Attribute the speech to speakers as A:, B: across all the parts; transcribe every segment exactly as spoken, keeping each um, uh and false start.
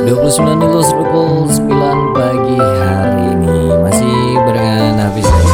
A: dua puluh sembilan Nilos pukul sembilan pagi hari ini masih barengan Hafiz lagi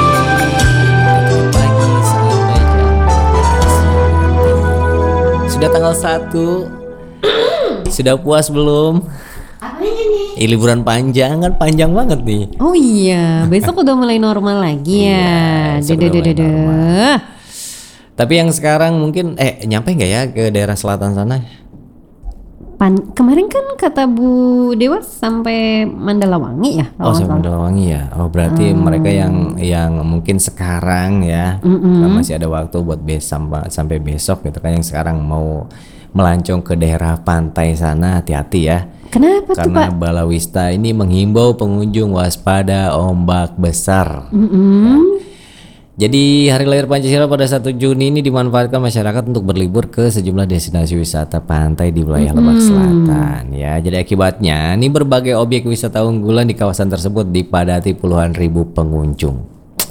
A: pagi sampai jam dua belas. Sudah tanggal satu. Sudah puas belum?
B: Apanya nih?
A: Eh, liburan panjang kan panjang banget nih.
B: Oh iya, besok udah mulai normal lagi ya.
A: Iya, besok udah mulai
B: Dedededede.
A: Tapi yang sekarang mungkin eh nyampe nggak ya ke daerah selatan sana?
B: Pan- kemarin kan kata Bu Dewa sampai Mandalawangi ya?
A: Oh,
B: kalau nggak
A: sama
B: salah.
A: Mandalawangi ya. Oh, berarti mereka yang yang mungkin sekarang ya kan masih ada waktu buat bes sampai sampai besok gitu kan, yang sekarang mau melancong ke daerah pantai sana hati-hati ya.
B: Kenapa tuh
A: Karena
B: Pak?
A: Balawista ini menghimbau pengunjung waspada ombak besar.
B: Mm-mm.
A: Jadi hari lahir Pancasila pada satu Juni ini dimanfaatkan masyarakat untuk berlibur ke sejumlah destinasi wisata pantai di wilayah Lebak Selatan ya. Jadi akibatnya ini berbagai objek wisata unggulan di kawasan tersebut dipadati puluhan ribu pengunjung.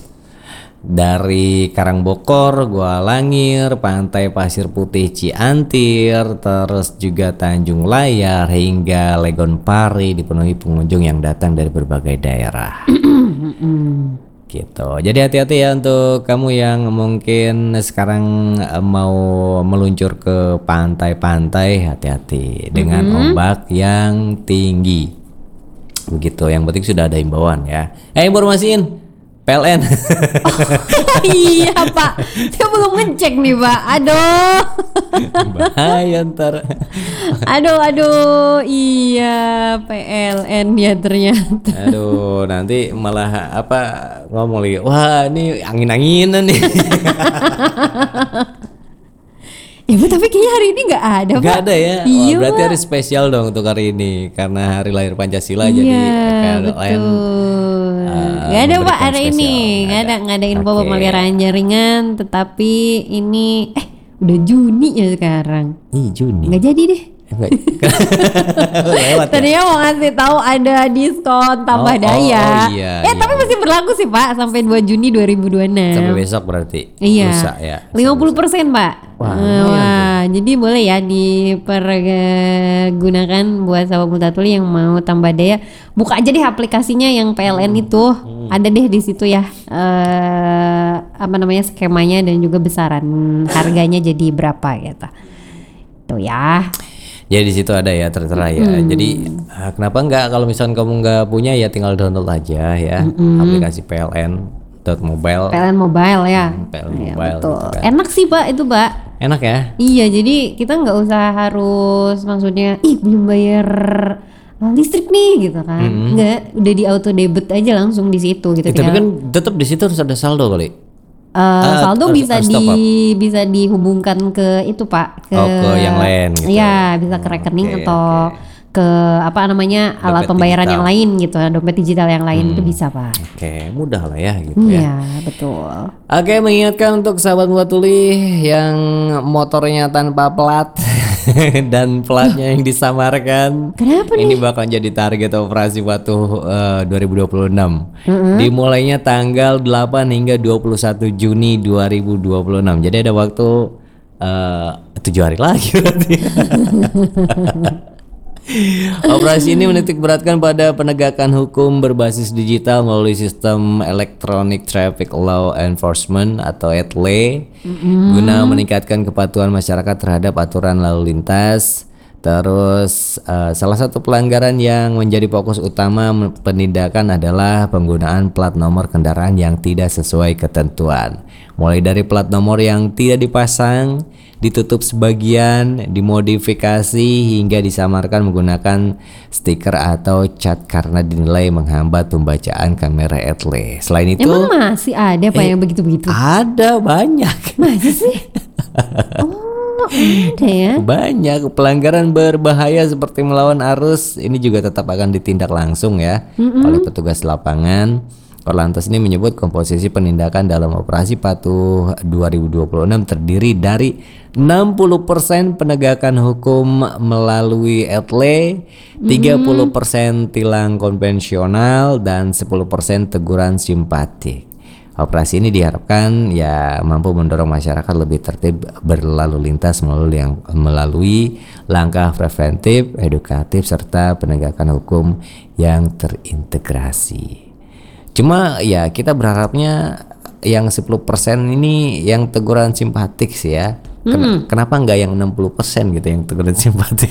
A: Dari Karangbokor, Gua Langir, Pantai Pasir Putih Ciantir, terus juga Tanjung Layar hingga Legon Pari dipenuhi pengunjung yang datang dari berbagai daerah. Gitu. Jadi hati-hati ya untuk kamu yang mungkin sekarang eh, mau meluncur ke pantai-pantai, hati-hati dengan ombak yang tinggi. Begitu. Yang penting sudah ada himbauan ya. Eh informasiin P L N.
B: Iya Pak, dia belum ngecek nih Pak. Aduh,
A: Bahaya ntar.
B: aduh, aduh. Iya P L N ya ternyata.
A: Aduh, nanti malah apa ngomong lagi. Wah, ini angin-anginan nih.
B: Ibu tapi kayaknya hari ini nggak ada Pak.
A: Gak ada ya. Wah,
B: Iya
A: berarti
B: Pak.
A: hari spesial dong untuk hari ini karena hari lahir Pancasila.
B: Iya,
A: Jadi P L N
B: betul.
A: uh,
B: Gak ada Pak
A: memberikan
B: hari
A: spesial.
B: ini,
A: Nggak
B: nggak ada,
A: ada.
B: nggak ada info
A: Oke.
B: pemeliharaan jaringan. Tetapi ini, eh udah Juni ya sekarang.
A: Ih, Juni.
B: Nggak jadi deh.
A: Enggak. Lewat ya?
B: Tadinya mau ngasih tahu ada diskon tambah
A: Oh, oh,
B: daya.
A: oh, iya,
B: eh
A: iya,
B: tapi masih berlaku sih Pak sampai dua Juni dua ribu dua puluh enam.
A: Sampai besok berarti.
B: Iya.
A: Lusa ya.
B: lima puluh persen Pak.
A: Wah,
B: Eh,
A: lumayan
B: wah, jadi boleh ya dipergunakan buat sahabat Multatuli yang mau tambah daya. Buka aja deh aplikasinya yang P L N itu. Ada deh di situ ya. Eh apa namanya skemanya dan juga besaran harganya jadi berapa gitu. Tuh ya.
A: Ya di situ ada ya tertera ya. Jadi uh, kenapa enggak kalau misalnya kamu nggak punya ya tinggal download aja ya aplikasi P L N dot mobile.
B: P L N Mobile ya.
A: P L N
B: Iya,
A: Mobile
B: betul.
A: gitu kan.
B: Enak sih Pak itu Pak.
A: Enak ya.
B: Iya, jadi kita nggak usah harus maksudnya, ih belum bayar uh, listrik nih gitu kan, nggak, udah di auto debit aja langsung di situ gitu.
A: Eh, tapi
B: Tinggal,
A: kan tetap di situ harus ada saldo kali.
B: uh,
A: ah,
B: saldo
A: harus-
B: bisa
A: harus
B: di
A: top up.
B: bisa dihubungkan ke itu Pak, ke,
A: Oh, ke yang lain gitu.
B: Iya, bisa ke rekening
A: oke,
B: atau ke apa namanya alat
A: Dompet
B: pembayaran
A: digital.
B: yang lain gitu, dompet digital yang lain itu bisa Pak.
A: Oke, mudah lah ya gitu ya.
B: Iya, betul.
A: Oke, mengingatkan untuk sahabat Multatuli yang motornya tanpa plat dan platnya yang disamarkan.
B: Kenapa
A: Ini bakal jadi target operasi waktu eh, dua ribu dua puluh enam. Dimulainya tanggal delapan hingga dua puluh satu Juni dua ribu dua puluh enam. Jadi ada waktu eh, tujuh hari lagi berarti. Operasi ini menitik beratkan pada penegakan hukum berbasis digital melalui sistem Electronic Traffic Law Enforcement atau E T L E guna meningkatkan kepatuhan masyarakat terhadap aturan lalu lintas. Terus eh, salah satu pelanggaran yang menjadi fokus utama men- penindakan adalah penggunaan plat nomor kendaraan yang tidak sesuai ketentuan. Mulai dari plat nomor yang tidak dipasang, ditutup sebagian, dimodifikasi hingga disamarkan menggunakan stiker atau cat karena dinilai menghambat pembacaan kamera E T L E. Selain itu,
B: Emang masih ada Pak
A: Eh,
B: yang begitu-begitu?
A: ada banyak.
B: Masa sih? Oh, ada ya.
A: Banyak pelanggaran berbahaya seperti melawan arus ini juga tetap akan ditindak langsung ya oleh petugas lapangan. Korlantas ini menyebut komposisi penindakan dalam operasi patuh dua ribu dua puluh enam terdiri dari enam puluh persen penegakan hukum melalui E T L E, tiga puluh persen tilang konvensional dan sepuluh persen teguran simpatik. Operasi ini diharapkan ya mampu mendorong masyarakat lebih tertib berlalu lintas melalui yang melalui langkah preventif, edukatif serta penegakan hukum yang terintegrasi. Cuma ya kita berharapnya yang sepuluh persen ini yang teguran simpatik sih ya. Ken-
B: Hmm.
A: Kenapa enggak yang enam puluh persen gitu yang teguran simpatik?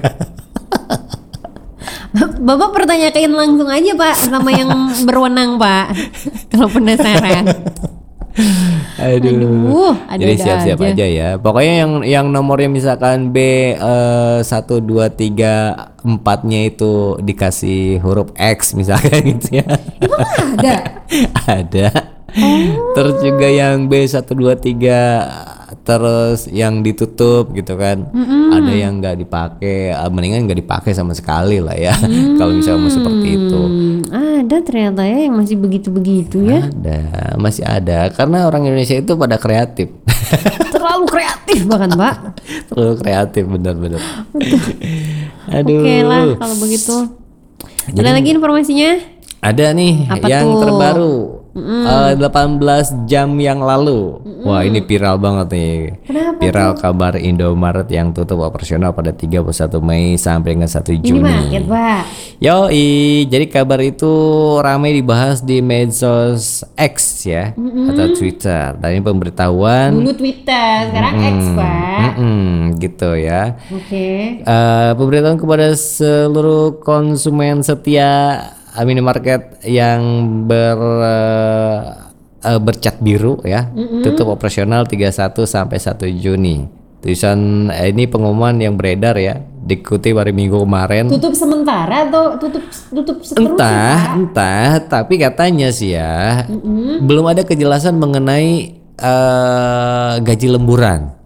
B: Bapak pertanyakan langsung aja Pak sama yang berwenang Pak. Kalau penasaran.
A: Aduh.
B: Aduh, ada
A: Jadi siap-siap aja. aja ya. Pokoknya yang yang nomornya misalkan B eh, satu dua tiga empat-nya itu dikasih huruf X misalkan gitu ya.
B: Emang ada?
A: Ada. Terus juga yang B satu dua tiga terus yang ditutup gitu kan. Ada yang nggak dipakai, ah, mendingan nggak dipakai sama sekali lah ya. Kalau misalnya mau seperti itu.
B: Hmm, ada ternyata ya yang masih begitu-begitu ya.
A: Ada, masih ada karena orang Indonesia itu pada kreatif.
B: Terlalu kreatif bahkan Pak.
A: Terlalu kreatif benar-benar. Aduh.
B: Oke lah kalau begitu.
A: Jadi-
B: Ada lagi informasinya?
A: Ada nih
B: Apa
A: yang
B: tuh?
A: terbaru eh, delapan belas jam yang lalu. Wah ini viral banget nih.
B: Kenapa
A: Viral kabar Indomaret yang tutup operasional pada tiga puluh satu Mei sampai dengan satu Juni.
B: Minimarket Pak.
A: Yoi, jadi kabar itu ramai dibahas di medsos X ya atau Twitter. Dan ini pemberitahuan
B: Dulu Twitter, sekarang X Pak.
A: Mm-mm, gitu ya.
B: Oke.
A: Eh, pemberitahuan kepada seluruh konsumen setia minimarket yang ber eh, eh, bercat biru ya, tutup operasional tiga puluh satu sampai satu Juni. Tulisan eh, ini pengumuman yang beredar ya, dikutip hari Minggu kemarin.
B: Tutup sementara atau tutup tutup seterusnya?
A: Entah,
B: Pak?
A: entah, tapi katanya sih ya, belum ada kejelasan mengenai eh, gaji lemburan.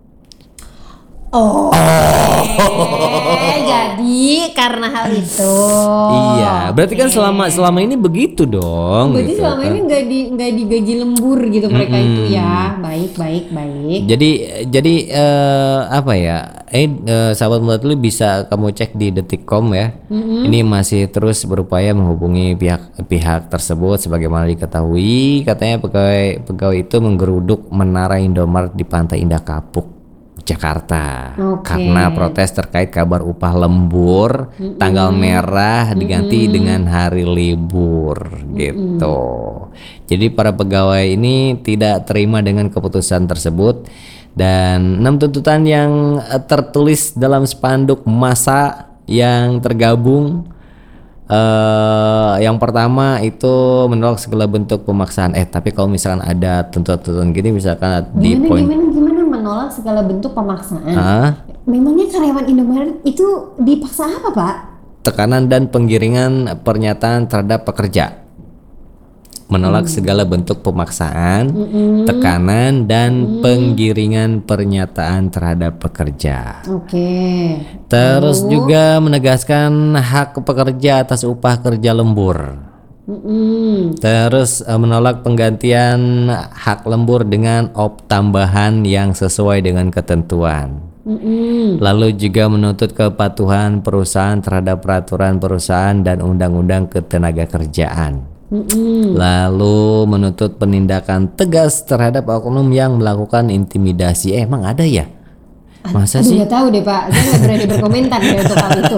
B: Oh. Eh, jadi karena hal itu.
A: Iya, berarti kan selama selama ini begitu dong.
B: Berarti
A: gitu
B: selama
A: kan.
B: ini nggak di nggak digaji lembur gitu mereka itu ya. Baik baik baik.
A: Jadi jadi eh, apa ya? Eh eh, sahabat muda dulu bisa kamu cek di detik titik com ya. Ini masih terus berupaya menghubungi pihak pihak tersebut sebagaimana diketahui katanya pegawai pegawai itu menggeruduk menara Indomaret di Pantai Indah Kapuk, Jakarta.
B: Oke.
A: Karena protes terkait kabar upah lembur tanggal merah diganti dengan hari libur gitu. Jadi para pegawai ini tidak terima dengan keputusan tersebut dan enam tuntutan yang eh, tertulis dalam spanduk massa yang tergabung. Eh, yang pertama itu menolak segala bentuk pemaksaan. Eh tapi kalau misalkan ada tuntutan-tuntutan gini misalkan di
B: Gimana
A: poin
B: gimana gimana menolak segala bentuk pemaksaan.
A: Ah,
B: Memangnya karyawan Indomaret itu dipaksa apa Pak?
A: tekanan dan penggiringan pernyataan terhadap pekerja, menolak segala bentuk pemaksaan, tekanan dan penggiringan pernyataan terhadap pekerja.
B: Oke.
A: Terus juga menegaskan hak pekerja atas upah kerja lembur.
B: Mm-mm.
A: Terus eh, menolak penggantian hak lembur dengan op tambahan yang sesuai dengan ketentuan.
B: Mm-mm.
A: Lalu juga menuntut kepatuhan perusahaan terhadap peraturan perusahaan dan undang-undang ketenagakerjaan.
B: Mm-mm.
A: Lalu menuntut penindakan tegas terhadap oknum yang melakukan intimidasi. Eh, emang ada ya? Masa
B: Aduh,
A: sih?
B: nggak tahu deh Pak, saya nggak berani berkomentar deh untuk hal itu.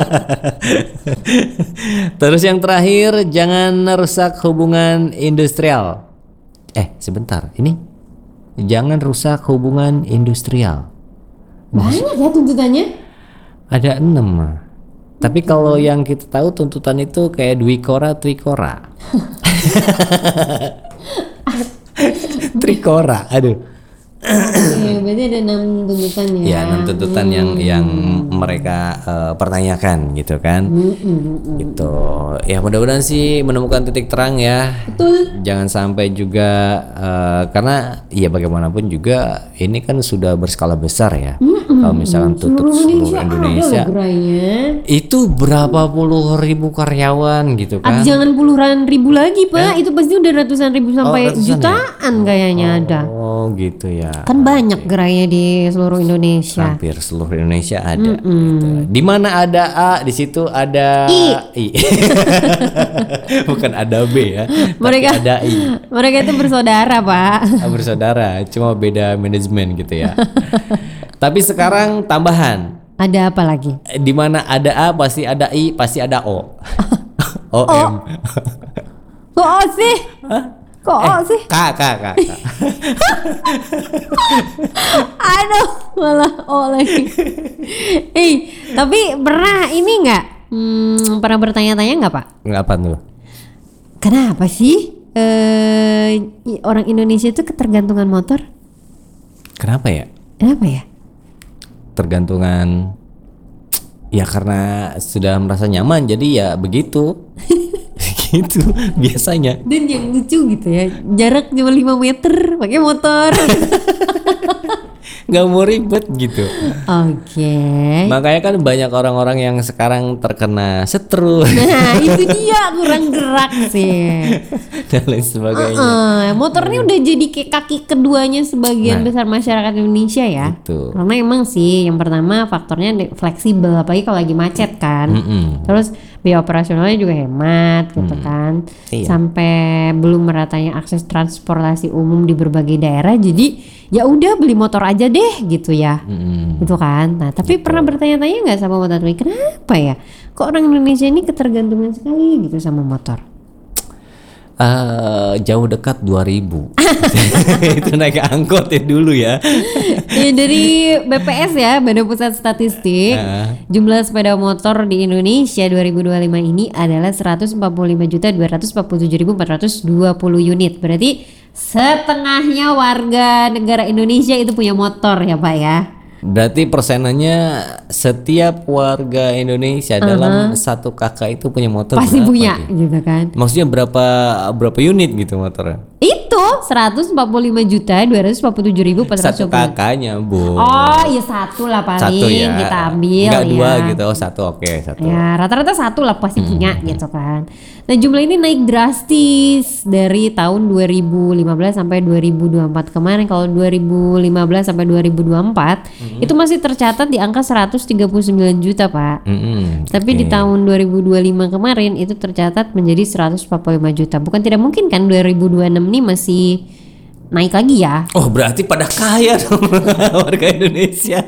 A: Terus yang terakhir, jangan rusak hubungan industrial. Eh, sebentar. Ini jangan rusak hubungan industrial.
B: Banyak ya tuntutannya.
A: Ada enam. Mah. Tapi kalau yang kita tahu tuntutan itu kayak Dwikora, Trikora. Trikora, aduh.
B: Oke, berarti ada enam tuntutan ya.
A: Ya, enam tuntutan yang yang mereka eh, pertanyakan gitu kan. Gitu. Ya mudah-mudahan sih menemukan titik terang ya.
B: Betul.
A: Jangan sampai juga eh, karena ya bagaimanapun juga ini kan sudah berskala besar ya. Kalau misalkan tutup seluruh Indonesia,
B: ada loh gerainya.
A: itu berapa puluh ribu karyawan gitu
B: Ah,
A: kan.
B: jangan puluhan ribu lagi Pak, itu pasti udah ratusan ribu sampai
A: ratusan ya?
B: jutaan kayaknya ada.
A: Oh gitu ya.
B: Kan banyak gerainya di seluruh Indonesia.
A: Hampir seluruh Indonesia ada. Gitu. Di mana ada A, di situ ada
B: I.
A: I. Bukan ada B ya.
B: Mereka
A: tapi ada I.
B: Mereka itu bersaudara, Pak.
A: Bersaudara, cuma beda manajemen gitu ya. Tapi sekarang tambahan.
B: Ada apa lagi?
A: Di mana ada A pasti ada I, pasti ada O. O M.
B: Kok O sih? Kok O sih?
A: K K K. K.
B: Aduh, malah O lagi. Eh, tapi pernah ini nggak? Hmm, pernah bertanya-tanya nggak, Pak?
A: Ngapa tuh?
B: Kenapa sih eh, orang Indonesia itu ketergantungan motor?
A: Kenapa ya?
B: Kenapa ya?
A: Tergantungan. Ya karena sudah merasa nyaman, jadi ya begitu. Gitu biasanya.
B: Dan yang lucu gitu ya, jarak cuma lima meter pakai motor.
A: Nggak mau ribet gitu.
B: Oke.
A: Makanya kan banyak orang-orang yang sekarang terkena stroke
B: Nah itu dia, kurang gerak sih.
A: dan lain sebagainya.
B: Uh, motornya udah jadi kayak kaki keduanya sebagian
A: Nah.
B: besar masyarakat Indonesia ya.
A: Gitu.
B: Karena emang sih yang pertama faktornya de- fleksibel, apalagi kalau lagi macet kan.
A: Mm-mm.
B: Terus biaya operasionalnya juga hemat gitu kan.
A: Iya.
B: Sampai belum meratanya akses transportasi umum di berbagai daerah, jadi ya udah beli motor aja deh gitu ya.
A: Mm-mm.
B: Gitu kan. Nah, tapi pernah bertanya-tanya nggak sama Mbak Tatwi, kenapa ya kok orang Indonesia ini ketergantungan sekali gitu sama motor?
A: Eh, jauh dekat dua ribu. Itu naik angkot ya dulu ya.
B: Ya, dari B P S ya, Badan Pusat Statistik,
A: Ah.
B: jumlah sepeda motor di Indonesia dua ribu dua puluh lima ini adalah seratus empat puluh lima juta dua ratus empat puluh tujuh ribu empat ratus dua puluh unit. Berarti setengahnya warga negara Indonesia itu punya motor ya, Pak ya.
A: Berarti persenannya setiap warga Indonesia dalam satu kakak itu punya motor.
B: Pasti
A: berapa
B: punya
A: dia?
B: gitu kan.
A: Maksudnya berapa berapa unit gitu motornya?
B: Itu seratus empat puluh lima juta dua ratus empat puluh tujuh ribu empat ratus
A: Satu
B: dua puluh.
A: kakaknya, Bu.
B: Oh, ya satu lah paling
A: Satu ya.
B: kita ambil.
A: Enggak
B: ya.
A: dua gitu. Oh, satu oke, satu.
B: Ya rata-rata satu lah pasti punya gitu kan. Nah jumlah ini naik drastis dari tahun dua ribu lima belas sampai dua ribu dua puluh empat kemarin. Kalau dua ribu lima belas sampai dua ribu dua puluh empat itu masih tercatat di angka seratus tiga puluh sembilan juta, Pak.
A: Mm-mm,
B: Tapi di
A: oke.
B: tahun dua ribu dua puluh lima kemarin itu tercatat menjadi seratus empat puluh lima juta. Bukan tidak mungkin kan dua ribu dua puluh enam ini masih naik lagi ya.
A: Oh, berarti pada kaya dong warga Indonesia.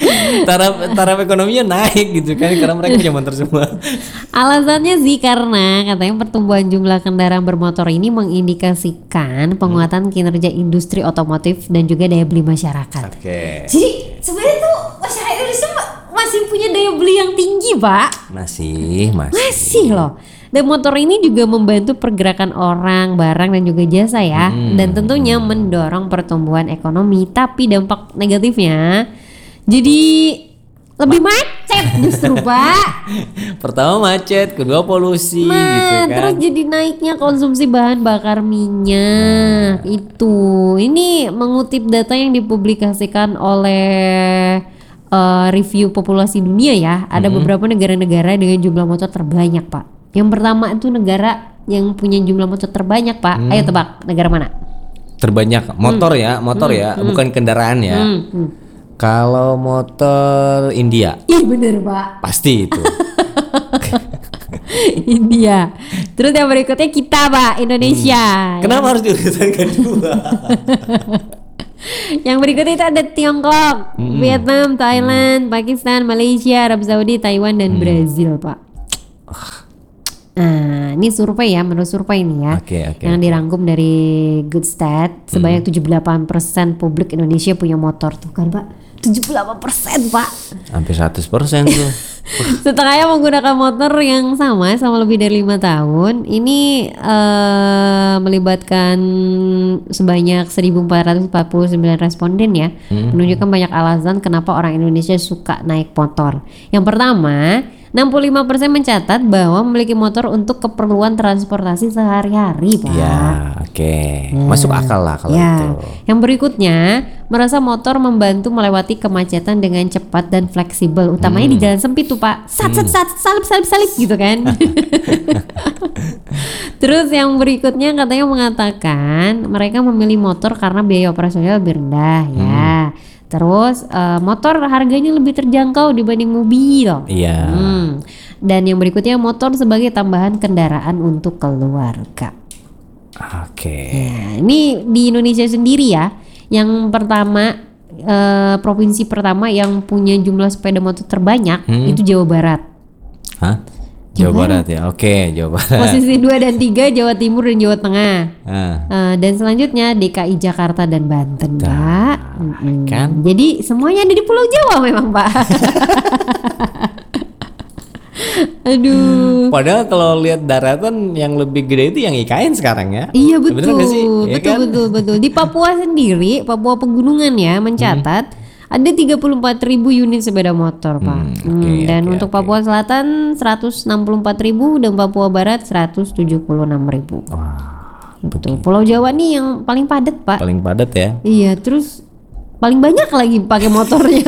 A: Taraf taraf ekonominya naik gitu kan karena mereka punya motor semua.
B: Alasannya sih karena katanya pertumbuhan jumlah kendaraan bermotor ini mengindikasikan penguatan kinerja industri otomotif dan juga daya beli masyarakat.
A: Oke.
B: Jadi sebenarnya tuh masyarakat Indonesia ma- masih punya daya beli yang tinggi, Pak.
A: Masih, masih.
B: Masih loh. Dan motor ini juga membantu pergerakan orang, barang dan juga jasa ya. Dan tentunya mendorong pertumbuhan ekonomi. Tapi dampak negatifnya jadi lebih macet justru, Pak.
A: Pertama macet, kedua polusi
B: Nah,
A: gitu kan.
B: terus jadi naiknya konsumsi bahan bakar minyak. Itu. Ini mengutip data yang dipublikasikan oleh eh, review populasi dunia ya. Ada beberapa negara-negara dengan jumlah motor terbanyak, Pak. Yang pertama itu negara yang punya jumlah motor terbanyak, Pak. Ayo tebak, negara mana?
A: Terbanyak motor ya, motor ya, bukan kendaraan ya.
B: Hmm, hmm.
A: Kalau motor India
B: Ih, bener, Pak.
A: pasti itu.
B: India. Terus yang berikutnya kita, Pak, Indonesia.
A: Kenapa harus diurutan kedua?
B: Yang berikutnya itu ada Tiongkok, Vietnam, Thailand, Pakistan, Malaysia, Arab Saudi, Taiwan, dan Brazil, Pak. Nah, ini survei ya, menurut survei ini ya,
A: Oke, oke,
B: yang
A: oke.
B: dirangkum dari Goodstat, sebanyak tujuh puluh delapan persen publik Indonesia punya motor tuh kan, Pak. tujuh puluh delapan persen, Pak.
A: Hampir seratus persen tuh.
B: Setengahnya menggunakan motor yang sama sama lebih dari lima tahun. Ini eh, melibatkan sebanyak seribu empat ratus empat puluh sembilan responden ya, menunjukkan banyak alasan kenapa orang Indonesia suka naik motor. Yang pertama, enam puluh lima persen mencatat bahwa memiliki motor untuk keperluan transportasi sehari-hari, Pak.
A: Ya, oke. Masuk akal lah kalau
B: Ya.
A: itu.
B: Yang berikutnya, merasa motor membantu melewati kemacetan dengan cepat dan fleksibel, utamanya di jalan sempit tuh, Pak. Sat sat sat salip salip salip gitu kan. Terus yang berikutnya katanya mengatakan mereka memilih motor karena biaya operasional lebih rendah ya. Terus eh, motor harganya lebih terjangkau dibanding mobil.
A: Iya.
B: Hmm. Dan yang berikutnya motor sebagai tambahan kendaraan untuk keluarga.
A: Oke.
B: Ya, ini di Indonesia sendiri ya. Yang pertama eh, provinsi pertama yang punya jumlah sepeda motor terbanyak itu Jawa Barat.
A: Hah? Jawa Barat ya. Oke, Jawa Barat.
B: Posisi dua dan tiga Jawa Timur dan Jawa Tengah.
A: Ah.
B: Eh, dan selanjutnya D K I Jakarta dan Banten, Pak. Mm-mm.
A: kan?
B: Jadi semuanya ada di Pulau Jawa memang, Pak. Aduh.
A: Padahal kalau lihat daratan yang lebih gede itu yang I K N sekarang ya.
B: Iya
A: Bener
B: betul,
A: nggak sih? Iya
B: betul,
A: kan?
B: betul, betul. Di Papua sendiri, Papua Pegunungan ya mencatat ada tiga puluh empat ribu unit sepeda motor, Pak.
A: Hmm, oke,
B: Hmm, dan
A: oke,
B: untuk
A: oke.
B: Papua Selatan seratus enam puluh empat ribu dan Papua Barat seratus tujuh puluh enam ribu.
A: Wah,
B: Betul. Pulau Jawa nih yang paling padat, Pak.
A: paling padat ya.
B: Iya, terus paling banyak lagi pakai motornya.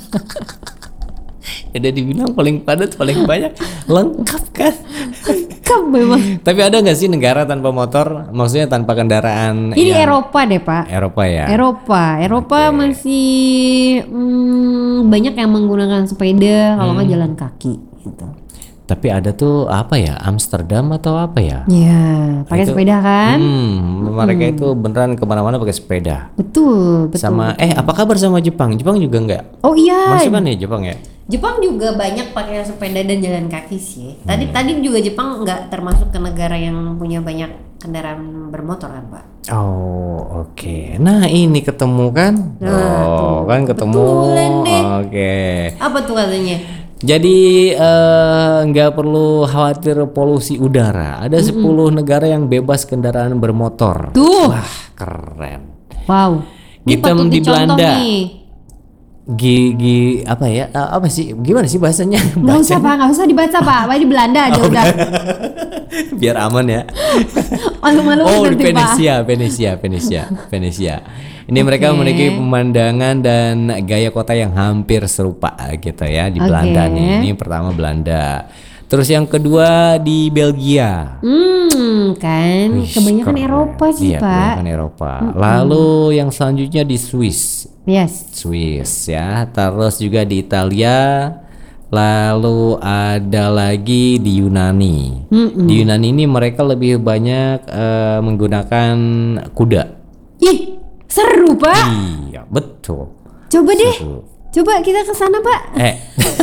A: Ada dibilang paling padat, paling banyak, lengkap kan?
B: Lengkap memang.
A: Tapi ada nggak sih negara tanpa motor? Maksudnya tanpa kendaraan?
B: Ini
A: yang-
B: Eropa deh, Pak.
A: Eropa ya.
B: Eropa, Eropa masih hmm, banyak yang menggunakan sepeda kalau
A: Hmm.
B: nggak jalan kaki gitu.
A: Tapi ada tuh apa ya? Amsterdam atau apa ya?
B: Iya, pakai
A: Itu-
B: sepeda kan?
A: Hmm, mereka itu beneran kemana-mana pakai sepeda.
B: Betul, betul.
A: Sama eh apa kabar sama Jepang? Jepang juga nggak?
B: Oh iya,
A: Masuk kan ya Jepang ya?
B: Jepang juga banyak pakai sepeda dan jalan kaki sih.
A: Hmm.
B: Tadi tadi juga Jepang nggak termasuk ke negara yang punya banyak kendaraan bermotor kan, Pak?
A: Oh oke. Nah ini ketemu kan? Oh kan ketemu.
B: Betulan deh.
A: Oke.
B: Apa tuh katanya?
A: Jadi eh, nggak perlu khawatir polusi udara. Ada sepuluh negara yang bebas kendaraan bermotor.
B: Tuh.
A: Wah keren.
B: Wow. Ini
A: Hitam
B: patut
A: di
B: dicontoh
A: Belanda.
B: nih.
A: Gigi apa ya? Eh, apa sih? Gimana sih bahasanya?
B: Nggak usah, Pak, nggak usah dibaca, Pak. Pak di Belanda aja
A: Oh,
B: udah.
A: Biar aman ya.
B: Malu-malu
A: Oh, di
B: nanti, Pak.
A: Venesia, Venesia, Venesia, Venesia. Ini mereka
B: Oke.
A: memiliki pemandangan dan gaya kota yang hampir serupa gitu ya di
B: Oke.
A: Belanda nih. Ini pertama Belanda. Terus yang kedua di Belgia.
B: Hmm, kan
A: Wih,
B: kebanyakan
A: keren.
B: Eropa sih,
A: Iya,
B: Pak.
A: kebanyakan Eropa. Lalu yang selanjutnya di Swiss.
B: Yes.
A: Swiss ya. Terus juga di Italia. Lalu ada lagi di Yunani. Di Yunani ini mereka lebih banyak eh, menggunakan kuda.
B: Ih, seru, Pak.
A: Iya, betul.
B: Coba deh.
A: Seru.
B: Coba kita ke sana, Pak.
A: Eh,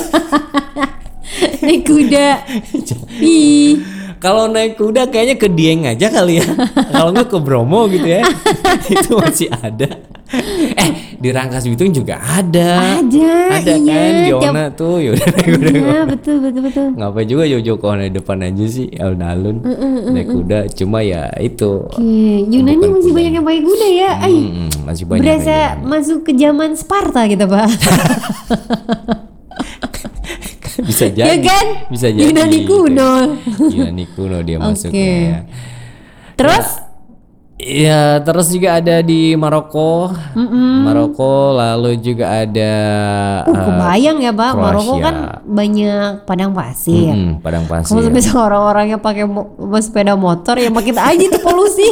B: Naik kuda. Ih.
A: kalau naik kuda kayaknya ke Dieng aja kali ya. Kalau nggak ke Bromo gitu ya. Itu masih ada. Eh, di Rangkas Bitung juga ada.
B: Ada,
A: Ada
B: iya.
A: kan, Giona tuh. Yaudah naik kuda.
B: Iya, betul, betul, betul.
A: Ngapain juga jauh-jauh ke di depan aja sih, alun-alun naik kuda. Cuma ya itu.
B: Oke, Yunani
A: Bukan
B: masih
A: kuda.
B: banyak yang pakai kuda ya. Ay,
A: Hmm, masih banyak.
B: berasa
A: yang
B: masuk ke zaman Sparta gitu, Pak.
A: bisa jadi.
B: Ya kan?
A: Bisa jadi.
B: Yunani kuno.
A: Yunani kuno dia
B: Oke.
A: masuknya. Ya.
B: Terus
A: Ya, terus juga ada di Maroko, Maroko, lalu juga ada
B: uh,
A: eh,
B: kebayang ya, Pak. Maroko
A: Kroasia.
B: kan banyak padang pasir.
A: mm, padang
B: Kalau
A: pasir.
B: misalnya orang-orangnya pakai mo- sepeda motor ya makin aja tuh polusi.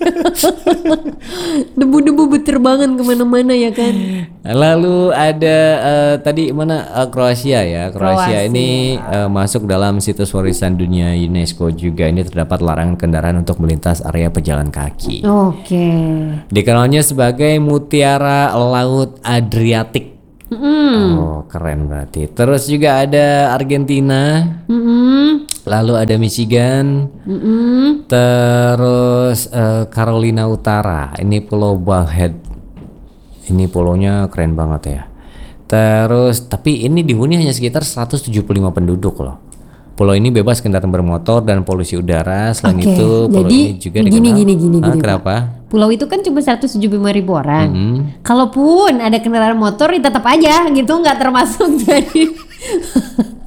B: Debu-debu berterbangan kemana-mana ya kan.
A: Lalu ada eh, tadi mana eh, Kroasia ya, Kroasia
B: Kroasia.
A: ini eh, masuk dalam situs warisan dunia UNESCO juga. Ini terdapat larangan kendaraan untuk melintas area pejalan kaki.
B: Oke.
A: Dikenalnya sebagai Mutiara Laut Adriatik. Oh keren berarti. Terus juga ada Argentina,
B: Mm-mm.
A: lalu ada Michigan,
B: Mm-mm.
A: terus eh, Carolina Utara. Ini Pulau Bullhead. Ini pulaunya keren banget ya. Terus tapi ini dihuni hanya sekitar seratus tujuh puluh lima penduduk loh. Pulau ini bebas kendaraan bermotor dan polusi udara. Selain
B: Oke,
A: itu pulau
B: jadi
A: ini juga
B: gini,
A: dikenal.
B: gini, gini,
A: Ah,
B: gini, Pak.
A: kenapa?
B: Pulau itu kan cuma seratus tujuh puluh lima ribu orang.
A: Hmm.
B: Kalaupun ada kendaraan motor ya tetap aja gitu nggak termasuk jadi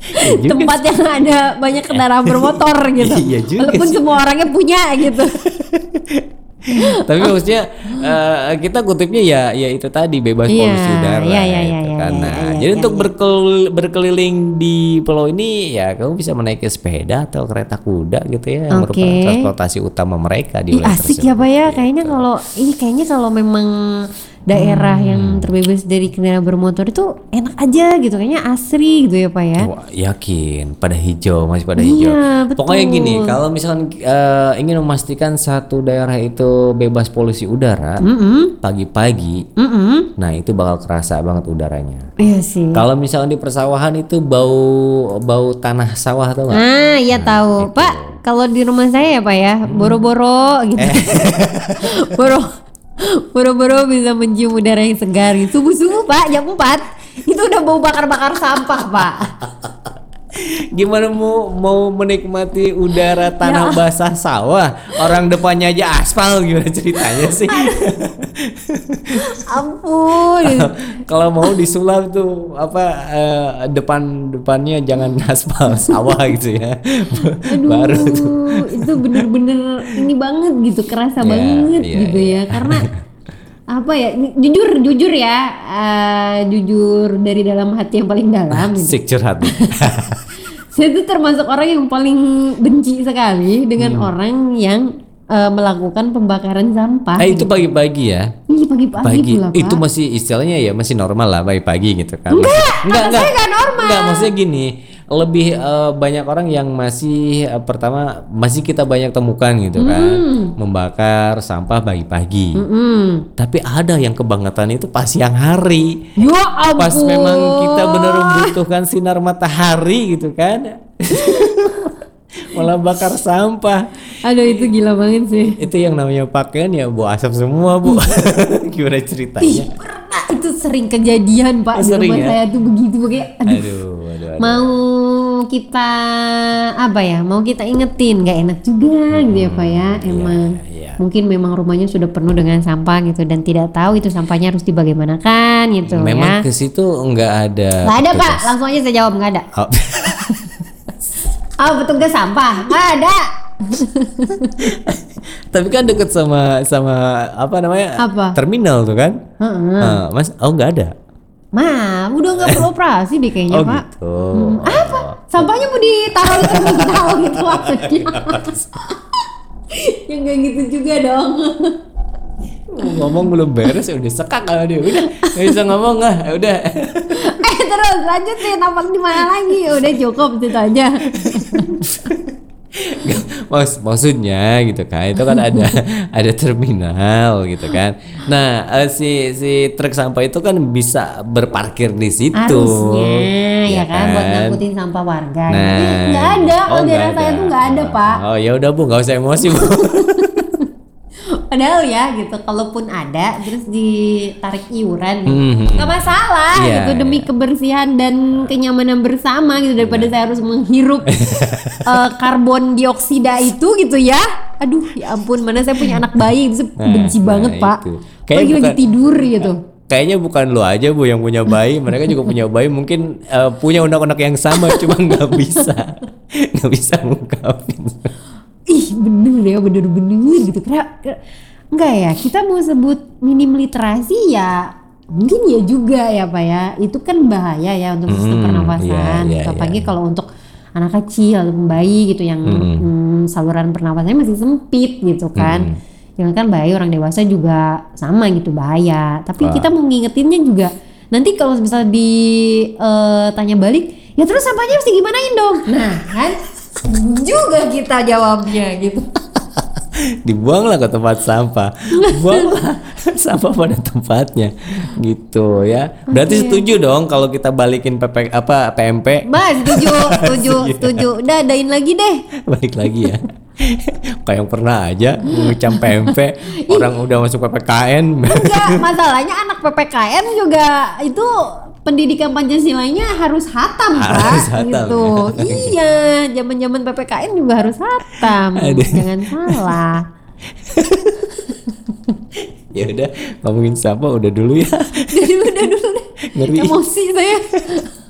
B: tempat yang ada banyak kendaraan bermotor gitu.
A: Iya juga
B: Walaupun
A: sih.
B: semua orangnya punya gitu.
A: Tapi maksudnya eh, kita kutipnya ya ya itu tadi bebas
B: Iya,
A: polusi udara
B: iya, iya,
A: gitu
B: iya,
A: kan.
B: iya,
A: Nah,
B: iya,
A: jadi
B: iya,
A: untuk
B: iya.
A: berkel- berkeliling di pulau ini ya kamu bisa menaiki sepeda atau kereta kuda gitu ya yang
B: Oke.
A: merupakan transportasi utama mereka di
B: Ih,
A: wilayah
B: asik
A: tersebut.
B: ya Pak ya. Kayaknya kalau ini kayaknya kalau memang daerah
A: Hmm.
B: yang terbebas dari kendaraan bermotor itu enak aja gitu. Kayaknya asri gitu ya Pak ya.
A: Wah, yakin pada hijau masih pada
B: Iya,
A: hijau.
B: betul.
A: Pokoknya gini, kalau misalkan eh, ingin memastikan satu daerah itu bebas polusi udara
B: Mm-mm.
A: pagi-pagi,
B: Mm-mm.
A: nah itu bakal kerasa banget udaranya.
B: Iya sih.
A: Kalau misalkan di persawahan itu bau bau tanah sawah tuh nggak?
B: Nah, iya tahu. Pak, kalau di rumah saya ya Pak ya,
A: Hmm.
B: boro-boro gitu.
A: Eh.
B: Boro boro-boro bisa mencium udara yang segar gitu. Subuh-subuh Pak, jam empat itu udah bau bakar-bakar sampah Pak.
A: Gimana mau mau menikmati udara tanah
B: Ya.
A: basah sawah? Orang depannya aja aspal, gimana ceritanya sih?
B: Ampun.
A: Kalau mau disulap tuh apa eh, depan depannya jangan aspal sawah gitu ya.
B: Aduh,
A: Baru tuh.
B: itu bener-bener ini banget gitu, kerasa
A: Ya,
B: banget
A: iya,
B: gitu
A: iya.
B: ya. Karena apa ya? ini- Jujur, jujur ya, eh, jujur dari dalam hati yang paling dalam gitu.
A: Sik curhat nih.
B: Saya tuh termasuk orang yang paling benci sekali dengan
A: Hmm.
B: orang yang eh, melakukan pembakaran sampah.
A: Eh itu pagi-pagi ya.
B: Iya pagi-pagi
A: Pagi
B: pula Pak.
A: itu masih istilahnya ya masih normal lah pagi-pagi gitu kan.
B: Enggak,
A: Masih- enggak,
B: kata
A: enggak.
B: saya nggak normal.
A: Enggak, maksudnya gini, lebih eh, banyak orang yang masih eh, pertama masih kita banyak temukan gitu kan, membakar sampah pagi-pagi.
B: Mm.
A: Tapi ada yang kebangetan itu pas siang hari.
B: Ya ampun.
A: Pas memang kita benar membutuhkan sinar matahari gitu kan. Malah bakar sampah.
B: Aduh itu gila banget sih.
A: Itu yang namanya pakaian ya bau asap semua, Bu. Gimana ceritanya?
B: Ih, pernah itu sering kejadian Pak di
A: Sering
B: rumah
A: ya?
B: saya tuh begitu kayak aduh.
A: Aduh, aduh, aduh.
B: Mau kita apa ya? Mau kita ingetin nggak enak juga gitu ya Pak ya. Emang
A: iya.
B: mungkin memang rumahnya sudah penuh dengan sampah gitu dan tidak tahu itu sampahnya harus dibagaimanakan gitu
A: Memang
B: ya.
A: ke situ nggak ada.
B: Nggak ada Pak,
A: petugas.
B: langsung aja saya jawab nggak ada.
A: Oh.
B: Oh petugas sampah nggak ada.
A: Tapi kan deket sama sama apa namanya?
B: Apa?
A: Terminal tuh kan?
B: Heeh.
A: Ah, Mas, oh nggak ada.
B: Mah udah nggak perlu operasi deh kayaknya
A: Oh
B: Pak.
A: gitu.
B: Apa? Sampahnya mau ditaruh di terminal gitu maksudnya. Ya nggak gitu juga dong.
A: Ngomong belum beres ya udah sekak kalau dia udah nggak bisa ngomong ah ya udah.
B: Eh terus lanjutin apa di mana lagi? Udah cukup itu aja.
A: Mas, maksudnya gitu kan itu kan ada ada terminal gitu kan. Nah eh, si si truk sampah itu kan bisa berparkir di situ.
B: Harusnya ya kan buat ngangkutin sampah warga.
A: Nah,
B: Tapi nggak ada.
A: oh,
B: Kalau daerah
A: nggak
B: saya
A: ada.
B: tuh nggak ada Pak.
A: Oh ya udah Bu, nggak usah emosi Bu.
B: Padahal ya gitu, kalaupun ada terus ditarik iuran,
A: Mhm.
B: nggak masalah
A: Iya,
B: gitu demi
A: iya.
B: kebersihan dan kenyamanan bersama gitu daripada saya harus menghirup eh, karbon dioksida itu gitu ya. Aduh ya ampun, mana saya punya anak bayi itu saya
A: Nah,
B: benci
A: nah,
B: banget Pak.
A: itu. Kayaknya
B: Apalagi lagi
A: bukan-
B: tidur gitu.
A: Kayaknya bukan lo aja Bu yang punya bayi, mereka juga punya bayi mungkin eh, punya undang-undang yang sama cuma nggak bisa nggak bisa ngungkapin.
B: Ih bener ya, bener-bener gitu. Kira, kira- enggak ya, kita mau sebut minim literasi ya mungkin ya juga ya Pak ya. Itu kan bahaya ya untuk sistem
A: Hmm,
B: pernapasan
A: iya, iya,
B: gitu. Apalagi
A: iya.
B: kalau untuk anak kecil atau bayi gitu yang mm, saluran pernapasannya masih sempit gitu kan. Jangan kan bahaya, orang dewasa juga sama gitu bahaya. Tapi
A: Wah.
B: kita mau ngingetinnya juga. Nanti kalau misalnya ditanya balik, ya terus sampahnya mesti gimanain dong? Nah kan juga kita jawabnya gitu.
A: Dibuanglah ke tempat sampah, buanglah sampah pada tempatnya gitu ya. Berarti setuju dong kalau kita balikin P P apa P M P
B: Bah, setuju, setuju, setuju. Udah adain lagi deh.
A: balik lagi ya. Kayak yang pernah aja mengucap P M P orang udah masuk P P K N.
B: Enggak, masalahnya anak P P K N juga itu pendidikan Pancasilanya harus hatam,
A: Harus
B: Pak.
A: hatam,
B: Gitu. Iya, zaman-zaman P P K N juga harus hatam.
A: Aduh.
B: Jangan salah.
A: Ya udah ngomongin sampah udah dulu ya.
B: Udah dulu, udah dulu deh.
A: Ngeri.
B: Emosi saya.